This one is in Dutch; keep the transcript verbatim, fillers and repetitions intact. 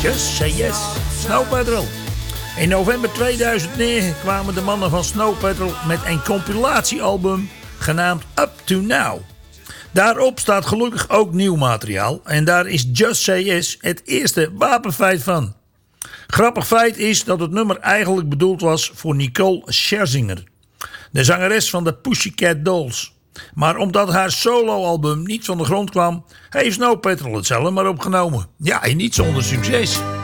Just Say Yes, Snow Patrol. In november tweeduizend negen kwamen de mannen van Snow Patrol met een compilatiealbum genaamd Up to Now. Daarop staat gelukkig ook nieuw materiaal en daar is Just Say Yes het eerste wapenfeit van. Grappig feit is dat het nummer eigenlijk bedoeld was voor Nicole Scherzinger, de zangeres van de Pussycat Dolls. Maar omdat haar soloalbum niet van de grond kwam, heeft Snow Patrol het zelf maar opgenomen. Ja, en niet zonder succes.